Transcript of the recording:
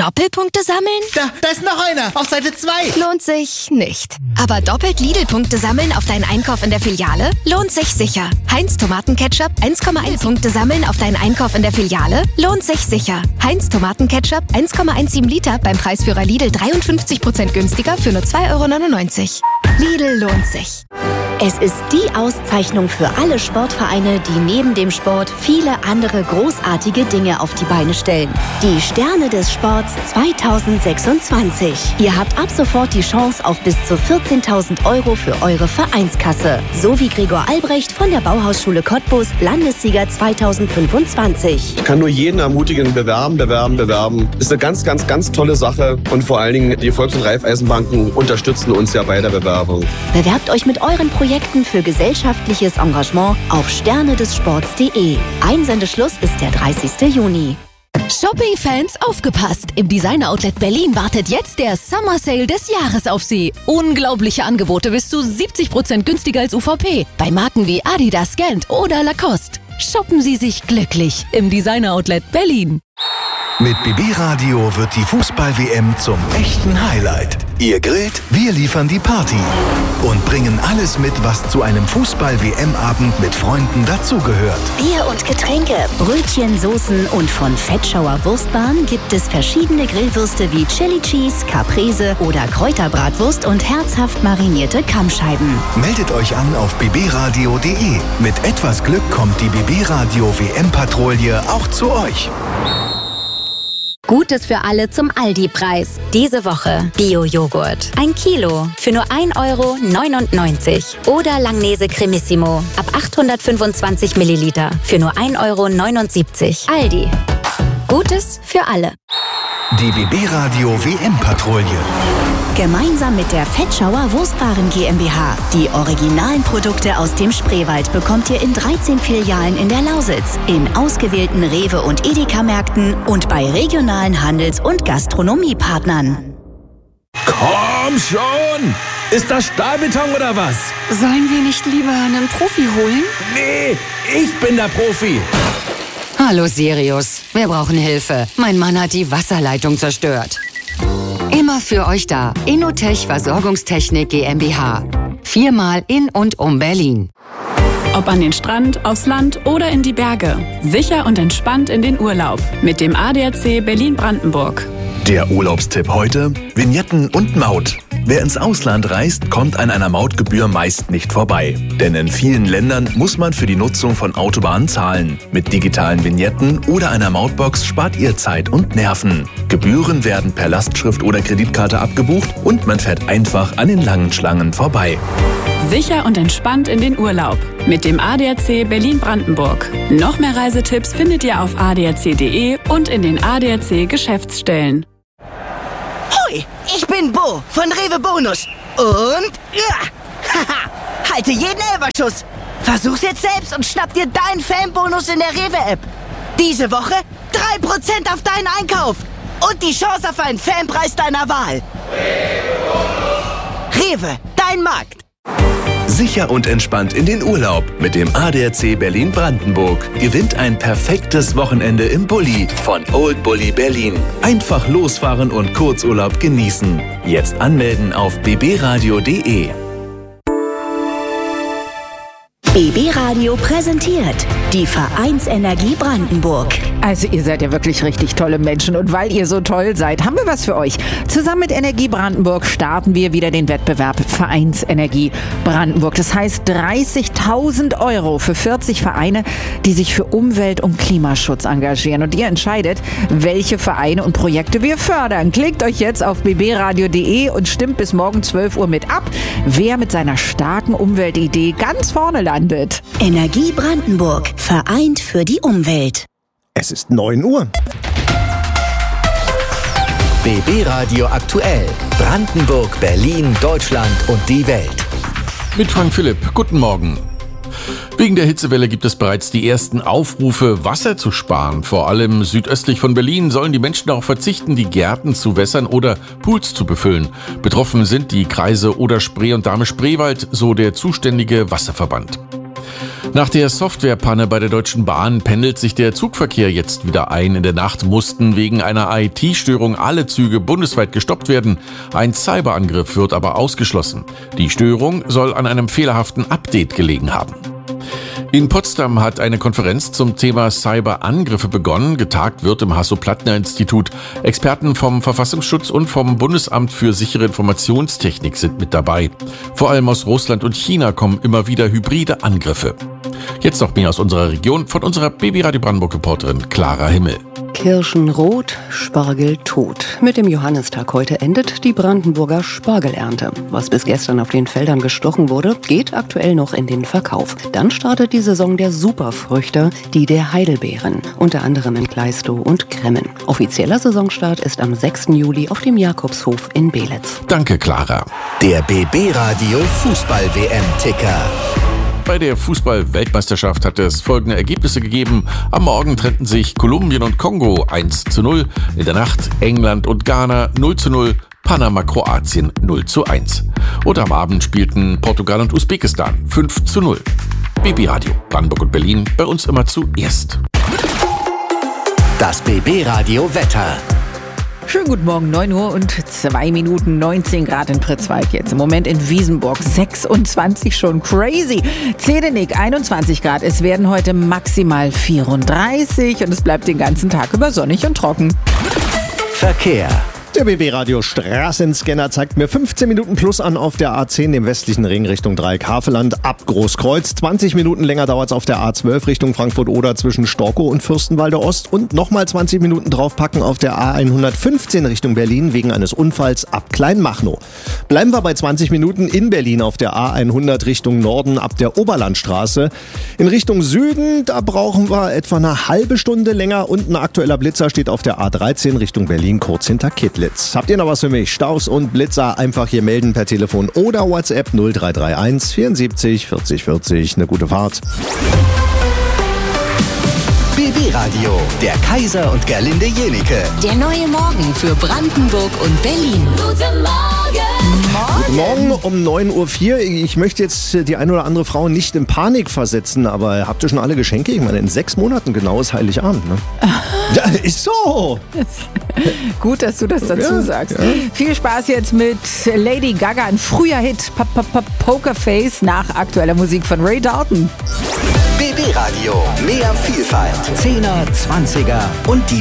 Doppelpunkte sammeln? Da ist noch einer, auf Seite 2. Lohnt sich nicht. Aber doppelt Lidl-Punkte sammeln auf deinen Einkauf in der Filiale? Lohnt sich sicher. Heinz Tomatenketchup 1,1 Punkte sammeln auf deinen Einkauf in der Filiale? Lohnt sich sicher. Heinz Tomatenketchup 1,17 Liter beim Preisführer Lidl 53% günstiger für nur 2,99 €. Lidl lohnt sich. Es ist die Auszeichnung für alle Sportvereine, die neben dem Sport viele andere großartige Dinge auf die Beine stellen. Die Sterne des Sports 2026. Ihr habt ab sofort die Chance auf bis zu 14.000 € für eure Vereinskasse. So wie Gregor Albrecht von der Bauhausschule Cottbus, Landessieger 2025. Ich kann nur jeden ermutigen, bewerben. Ist eine ganz, ganz, ganz tolle Sache. Und vor allen Dingen, die Volks- und Raiffeisenbanken unterstützen uns ja bei der Bewerbung. Bewerbt euch mit euren Projekten für gesellschaftliches Engagement auf sternedessports.de. Einsendeschluss ist der 30. Juni. Shopping-Fans, aufgepasst! Im Designer-Outlet Berlin wartet jetzt der Summer Sale des Jahres auf Sie. Unglaubliche Angebote bis zu 70% günstiger als UVP. Bei Marken wie Adidas, Gant oder Lacoste. Shoppen Sie sich glücklich im Designer-Outlet Berlin. Mit BB Radio wird die Fußball-WM zum echten Highlight. Ihr grillt, wir liefern die Party und bringen alles mit, was zu einem Fußball-WM-Abend mit Freunden dazugehört. Bier und Getränke, Brötchen, Soßen und von Fettschauer Wurstbahn gibt es verschiedene Grillwürste wie Chili Cheese, Caprese oder Kräuterbratwurst und herzhaft marinierte Kammscheiben. Meldet euch an auf bbradio.de. Mit etwas Glück kommt die BB Radio WM-Patrouille auch zu euch. Gutes für alle zum Aldi-Preis. Diese Woche Bio-Joghurt. 1 Kilo für nur 1,99 € Oder Langnese Cremissimo ab 825 Milliliter für nur 1,79 €. Aldi. Gutes für alle. Die BB Radio WM-Patrouille. Gemeinsam mit der Fettschauer Wurstwaren GmbH. Die originalen Produkte aus dem Spreewald bekommt ihr in 13 Filialen in der Lausitz, in ausgewählten Rewe- und Edeka-Märkten und bei regionalen Handels- und Gastronomiepartnern. Komm schon! Ist das Stahlbeton oder was? Sollen wir nicht lieber einen Profi holen? Nee, ich bin der Profi. Hallo Sirius, wir brauchen Hilfe. Mein Mann hat die Wasserleitung zerstört. Immer für euch da. Innotech Versorgungstechnik GmbH. 4-mal in und um Berlin. Ob an den Strand, aufs Land oder in die Berge. Sicher und entspannt in den Urlaub. Mit dem ADAC Berlin-Brandenburg. Der Urlaubstipp heute: Vignetten und Maut. Wer ins Ausland reist, kommt an einer Mautgebühr meist nicht vorbei. Denn in vielen Ländern muss man für die Nutzung von Autobahnen zahlen. Mit digitalen Vignetten oder einer Mautbox spart ihr Zeit und Nerven. Gebühren werden per Lastschrift oder Kreditkarte abgebucht und man fährt einfach an den langen Schlangen vorbei. Sicher und entspannt in den Urlaub. Mit dem ADAC Berlin-Brandenburg. Noch mehr Reisetipps findet ihr auf adac.de und in den ADAC-Geschäftsstellen. Hoi, ich bin Bo von Rewe Bonus. Und halte jeden Elferschuss. Versuch's jetzt selbst und schnapp dir deinen Fanbonus in der Rewe-App. Diese Woche 3% auf deinen Einkauf. Und die Chance auf einen Fanpreis deiner Wahl. Rewe, dein Markt. Sicher und entspannt in den Urlaub mit dem ADAC Berlin-Brandenburg. Gewinnt ein perfektes Wochenende im Bulli von Old Bulli Berlin. Einfach losfahren und Kurzurlaub genießen. Jetzt anmelden auf bbradio.de. BB Radio präsentiert die Vereinsenergie Brandenburg. Also ihr seid ja wirklich richtig tolle Menschen und weil ihr so toll seid, haben wir was für euch. Zusammen mit Energie Brandenburg starten wir wieder den Wettbewerb Vereinsenergie Brandenburg. Das heißt 30.000 € für 40 Vereine, die sich für Umwelt- und Klimaschutz engagieren. Und ihr entscheidet, welche Vereine und Projekte wir fördern. Klickt euch jetzt auf bbradio.de und stimmt bis morgen 12 Uhr mit ab, wer mit seiner starken Umweltidee ganz vorne landet. Energie Brandenburg. Vereint für die Umwelt. Es ist 9 Uhr. BB Radio aktuell. Brandenburg, Berlin, Deutschland und die Welt. Mit Frank Philipp. Guten Morgen. Wegen der Hitzewelle gibt es bereits die ersten Aufrufe, Wasser zu sparen. Vor allem südöstlich von Berlin sollen die Menschen darauf verzichten, die Gärten zu wässern oder Pools zu befüllen. Betroffen sind die Kreise Oder-Spree und Dahme-Spreewald, so der zuständige Wasserverband. Nach der Softwarepanne bei der Deutschen Bahn pendelt sich der Zugverkehr jetzt wieder ein. In der Nacht mussten wegen einer IT-Störung alle Züge bundesweit gestoppt werden. Ein Cyberangriff wird aber ausgeschlossen. Die Störung soll an einem fehlerhaften Update gelegen haben. In Potsdam hat eine Konferenz zum Thema Cyberangriffe begonnen. Getagt wird im Hasso-Plattner-Institut. Experten vom Verfassungsschutz und vom Bundesamt für sichere Informationstechnik sind mit dabei. Vor allem aus Russland und China kommen immer wieder hybride Angriffe. Jetzt noch mehr aus unserer Region von unserer Baby-Radio Brandenburg-Reporterin Clara Himmel. Kirschen rot, Spargel tot. Mit dem Johannistag heute endet die Brandenburger Spargelernte. Was bis gestern auf den Feldern gestochen wurde, geht aktuell noch in den Verkauf. Dann startet die Saison der Superfrüchte, die der Heidelbeeren, unter anderem in Kleistow und Kremmen. Offizieller Saisonstart ist am 6. Juli auf dem Jakobshof in Belitz. Danke, Clara. Der BB-Radio Fußball-WM-Ticker. Bei der Fußball-Weltmeisterschaft hat es folgende Ergebnisse gegeben. Am Morgen trennten sich Kolumbien und Kongo 1:0. In der Nacht England und Ghana 0:0. Panama, Kroatien 0:1. Und am Abend spielten Portugal und Usbekistan 5:0. BB Radio Brandenburg und Berlin, bei uns immer zuerst. Das BB Radio Wetter. Schönen guten Morgen, 9 Uhr und 2 Minuten, 19 Grad in Pritzwalk jetzt. Im Moment in Wiesenburg 26 schon, crazy. Zedenick 21 Grad, es werden heute maximal 34 und es bleibt den ganzen Tag über sonnig und trocken. Verkehr. Der BB-Radio Straßenscanner zeigt mir 15 Minuten plus an auf der A10, dem westlichen Ring Richtung Dreieck-Havelland, ab Großkreuz. 20 Minuten länger dauert es auf der A12 Richtung Frankfurt-Oder zwischen Storkow und Fürstenwalde Ost. Und nochmal 20 Minuten draufpacken auf der A115 Richtung Berlin wegen eines Unfalls ab Kleinmachnow. Bleiben wir bei 20 Minuten in Berlin auf der A100 Richtung Norden ab der Oberlandstraße. In Richtung Süden, da brauchen wir etwa eine halbe Stunde länger. Und ein aktueller Blitzer steht auf der A13 Richtung Berlin kurz hinter Kittlitz. Habt ihr noch was für mich? Staus und Blitzer einfach hier melden per Telefon oder WhatsApp 0331 74 40 40. Eine gute Fahrt. BB Radio, der Kaiser und Gerlinde Jenike. Der neue Morgen für Brandenburg und Berlin. Guten Morgen! Guten Morgen um 9:04 Uhr. Ich möchte jetzt die eine oder andere Frau nicht in Panik versetzen, aber habt ihr schon alle Geschenke? Ich meine, in 6 Monaten genau ist Heiligabend, ne? Ja, ist so! Gut, dass du das dazu sagst. Ja. Viel Spaß jetzt mit Lady Gaga, ein früher Hit, Pokerface, nach aktueller Musik von Ray Dalton. BB Radio, mehr Vielfalt, 10er, 20er und die